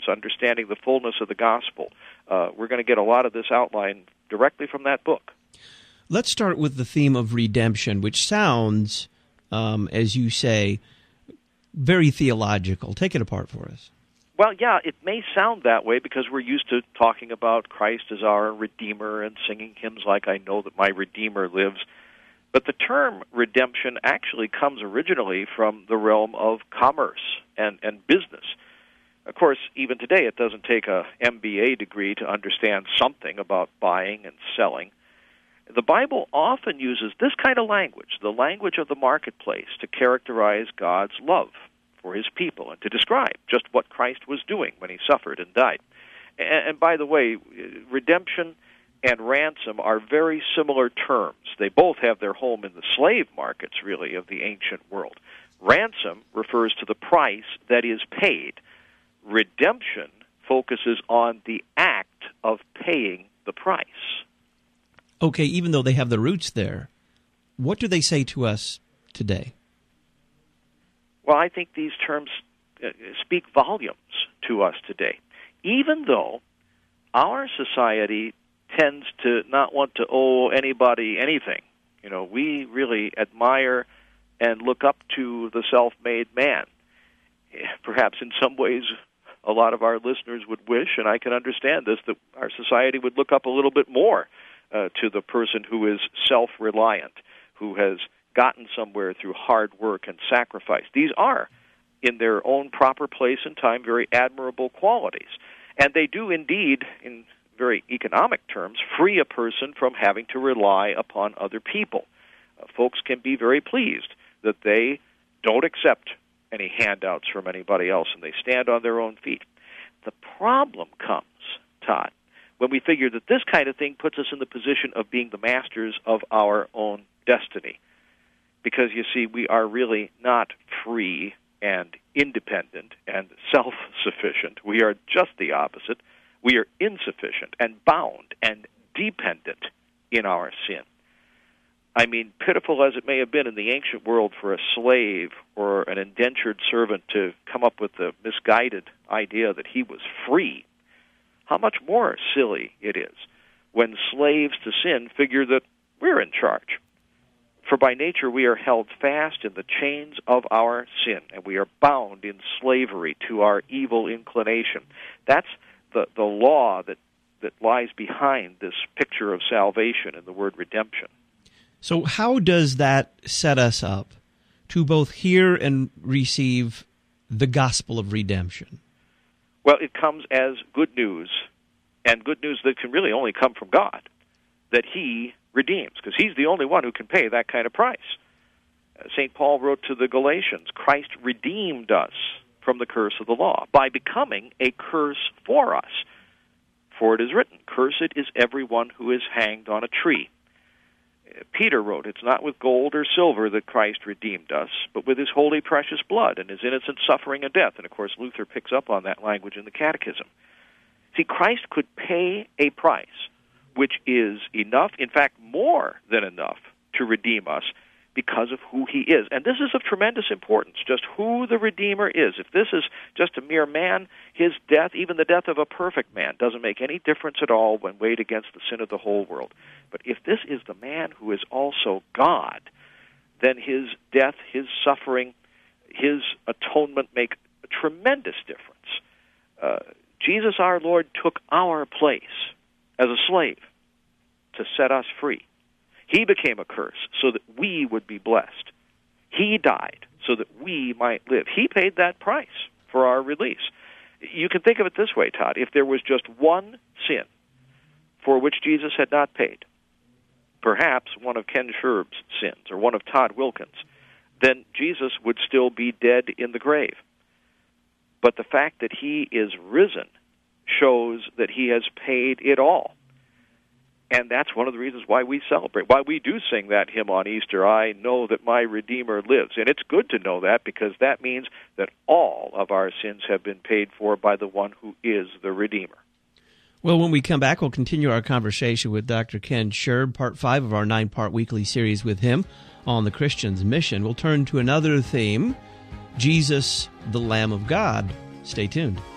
It's understanding the fullness of the gospel. We're going to get a lot of this outlined directly from that book. Let's start with the theme of redemption, which sounds, as you say, very theological. Take it apart for us. Well, yeah, it may sound that way because we're used to talking about Christ as our Redeemer and singing hymns like I Know That My Redeemer Lives. But the term redemption actually comes originally from the realm of commerce and business. Of course, even today it doesn't take a MBA degree to understand something about buying and selling. The Bible often uses this kind of language, the language of the marketplace, to characterize God's love for his people and to describe just what Christ was doing when he suffered and died. And by the way, redemption and ransom are very similar terms. They both have their home in the slave markets, really, of the ancient world. Ransom refers to the price that is paid. Redemption focuses on the act of paying the price. Okay, even though they have the roots there, what do they say to us today? Well, I think these terms speak volumes to us today. Even though our society tends to not want to owe anybody anything. You know, we really admire and look up to the self-made man. Perhaps in some ways a lot of our listeners would wish, and I can understand this, that our society would look up a little bit more to the person who is self-reliant, who has gotten somewhere through hard work and sacrifice. These are, in their own proper place and time, very admirable qualities. And they do indeed, in very economic terms, free a person from having to rely upon other people. Folks can be very pleased that they don't accept any handouts from anybody else and they stand on their own feet. The problem comes, Todd, when we figure that this kind of thing puts us in the position of being the masters of our own destiny. Because, you see, we are really not free and independent and self-sufficient. We are just the opposite. We are insufficient and bound and dependent in our sin. I mean, pitiful as it may have been in the ancient world for a slave or an indentured servant to come up with the misguided idea that he was free, how much more silly it is when slaves to sin figure that we're in charge. For by nature we are held fast in the chains of our sin, and we are bound in slavery to our evil inclination. That's the law that lies behind this picture of salvation in the word redemption. So how does that set us up to both hear and receive the gospel of redemption? Well, it comes as good news, and good news that can really only come from God, that he redeems, because he's the only one who can pay that kind of price. St. Paul wrote to the Galatians, Christ redeemed us from the curse of the law by becoming a curse for us. For it is written, cursed is everyone who is hanged on a tree. Peter wrote, it's not with gold or silver that Christ redeemed us, but with his holy precious blood and his innocent suffering and death. And of course, Luther picks up on that language in the Catechism. See, Christ could pay a price which is enough, in fact, more than enough, to redeem us because of who he is. And this is of tremendous importance, just who the Redeemer is. If this is just a mere man, his death, even the death of a perfect man, doesn't make any difference at all when weighed against the sin of the whole world. But if this is the man who is also God, then his death, his suffering, his atonement make a tremendous difference. Jesus our Lord took our place as a slave to set us free. He became a curse so that we would be blessed. He died so that we might live. He paid that price for our release. You can think of it this way, Todd. If there was just one sin for which Jesus had not paid, perhaps one of Ken Scherb's sins or one of Todd Wilkins, then Jesus would still be dead in the grave. But the fact that he is risen shows that he has paid it all. And that's one of the reasons why we celebrate, why we do sing that hymn on Easter, I know that my Redeemer lives. And it's good to know that because that means that all of our sins have been paid for by the one who is the Redeemer. Well, when we come back, we'll continue our conversation with Dr. Ken Scherb, Part 5 of our 9-part weekly series with him on the Christian's Mission. We'll turn to another theme, Jesus, the Lamb of God. Stay tuned.